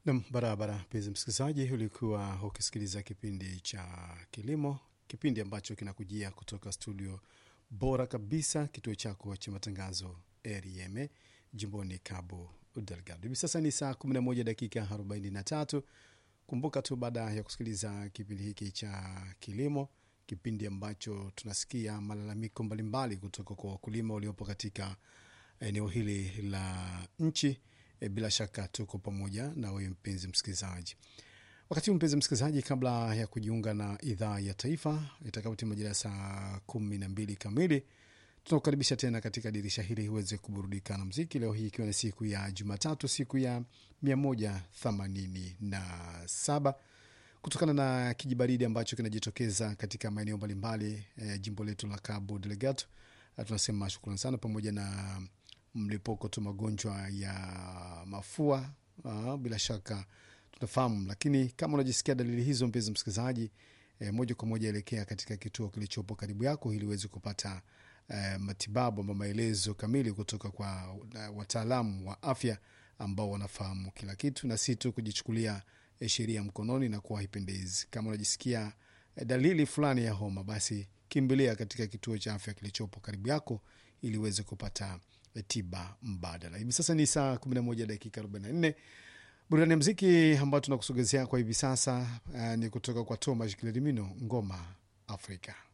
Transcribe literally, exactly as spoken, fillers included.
Nam barabara, mpenzi msikilizaji, ulikuwa ukisikiliza kipindi cha kilimo, kipindi ambacho kinakujia kutoka studio bora kabisa, kituo chako cha matangazo R E M jimboni Cabo Delgado. Hivi sasa ni saa kumi na moja dakika arobaini na tatu. Kumbuka tu, baada ya kusikiliza kipindi hiki cha kilimo, kipindi ambacho tunasikia malalamiko mbalimbali kutoka kwa wakulima waliopo katika eneo hili la nchi. E, bila shaka tuko pamoja na wewe mpenzi msikilizaji. Wakati huu mpenzi msikilizaji, kabla ya kujiunga na idhaa ya taifa itakapotimia majira ya saa kumi na mbili kamili, tunakukaribisha tena katika dirisha hili uweze kuburudika na muziki. Leo hii ikiwa ni siku ya Jumatatu, siku ya mia moja themanini na saba, kutokana na kijibaridi ambacho kinajitokeza katika maeneo mbalimbali e, jimbo letu la Cabo Delgado. Tunasema shukrani sana, pamoja na mlipuko tu magonjwa ya mafua. Aa, bila shaka tunafahamu, lakini kama unajisikia dalili hizo mpenzi msikilizaji, e, moja kwa moja elekea katika kituo kilichopo karibu yako ili uweze kupata e, matibabu ama maelezo kamili kutoka kwa wataalamu wa afya ambao wanafahamu kila kitu, na si tu kujichukulia e, sheria mkononi na kuwa haipendezi. Kama unajisikia e, dalili fulani ya homa, basi kimbilia katika kituo cha afya kilichopo karibu yako ili uweze kupata tiba mbadala. Hivi sasa ni saa kumi na moja dakika arobaini na nne. Burudani ya muziki ambayo tunakusogezea kwa hivi sasa uh, ni kutoka kwa Thomas Kiledimino, ngoma Afrika.